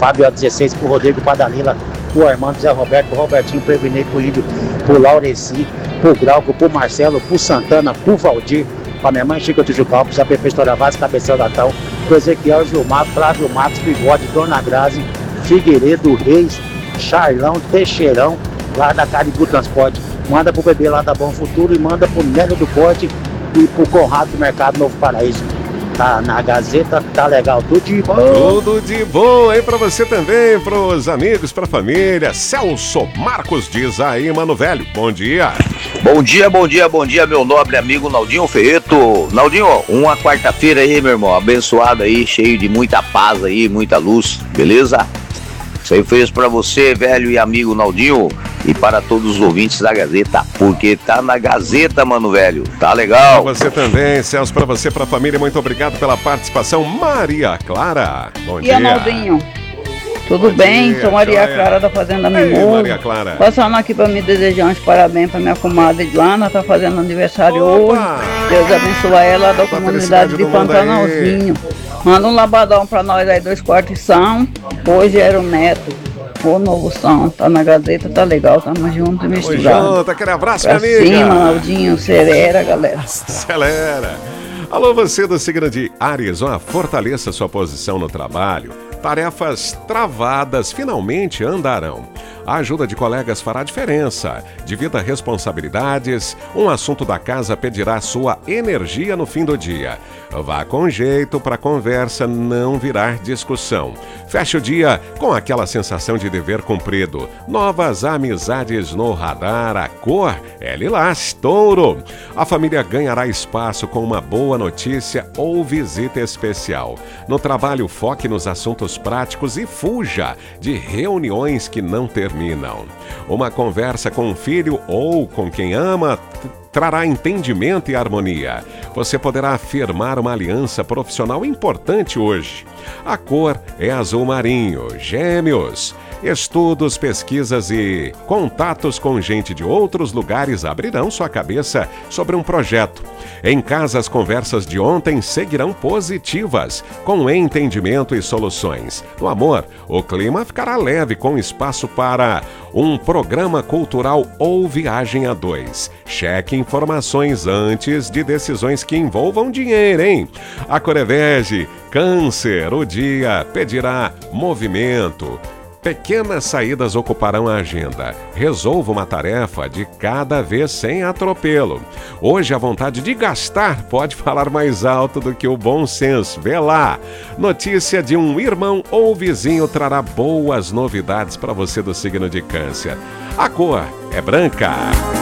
Fábio 16, pro Rodrigo Padanila, pro Armando Zé Roberto, pro Robertinho Previnei, pro Índio, pro Laureci, pro Grauco, pro Marcelo, pro Santana, pro Valdir, pra minha mãe Chica Tijucal, pro Zé Pepe Estoravaz, Cabeção Datão, pro Ezequiel Gilmar, Flávio Matos, Bigode, Dona Grazi, Figueiredo, Reis, Charlão, Teixeirão, lá da Caribu Transporte. Manda pro bebê lá da Bom Futuro e manda pro Nélio do Corte e pro Conrado do Mercado Novo Paraíso. Tá na Gazeta, tá legal, tudo de bom. Tudo de bom aí pra você também, pros amigos, pra família. Celso Marcos diz aí, Mano Velho, bom dia. Bom dia, bom dia, bom dia, meu nobre amigo Naldinho Ferreto. Naldinho, uma quarta-feira aí, meu irmão, abençoada aí, cheio de muita paz aí, muita luz, beleza? Isso aí foi isso pra você, velho e amigo Naldinho, e para todos os ouvintes da Gazeta, porque tá na Gazeta, mano velho, tá legal. Pra você também, Celso, pra você, pra família, muito obrigado pela participação. Maria Clara, bom dia. E Naldinho, tudo bom bem? dia, Sou Maria joia. Clara da Fazenda Ei, Mimoso. Maria Clara. Passando aqui para me desejar uns parabéns para minha comadre Edlana, tá fazendo aniversário hoje. Deus abençoe ela da comunidade de Pantanalzinho. Manda um labadão para nós aí, 2 quartos são. Hoje era o Neto. O novo som, tá na Gazeta, tá legal, tamo junto e misturado. Junto, aquele abraço, pra minha amiga. cima, Naldinho, acelera, galera. Acelera. Alô, você do signo de Áries, fortaleça sua posição no trabalho. Tarefas travadas finalmente andarão. A ajuda de colegas fará diferença. Divida responsabilidades. Um assunto da casa pedirá sua energia no fim do dia. Vá com jeito para a conversa não virar discussão. Feche o dia com aquela sensação de dever cumprido. Novas amizades no radar. A cor é lilás, touro. A família ganhará espaço com uma boa notícia ou visita especial. No trabalho, foque nos assuntos práticos e fuja de reuniões que não terminam. Uma conversa com um filho ou com quem ama trará entendimento e harmonia. Você poderá afirmar uma aliança profissional importante hoje. A cor é azul marinho. Gêmeos. Estudos, pesquisas e contatos com gente de outros lugares abrirão sua cabeça sobre um projeto. Em casa, as conversas de ontem seguirão positivas, com entendimento e soluções. No amor, o clima ficará leve, com espaço para um programa cultural ou viagem a 2. Cheque informações antes de decisões que envolvam dinheiro, hein? A cor é verde. Câncer, o dia pedirá movimento. Pequenas saídas ocuparão a agenda. Resolva uma tarefa de cada vez sem atropelo. Hoje a vontade de gastar pode falar mais alto do que o bom senso. Vê lá! Notícia de um irmão ou vizinho trará boas novidades para você do signo de Câncer. A cor é branca.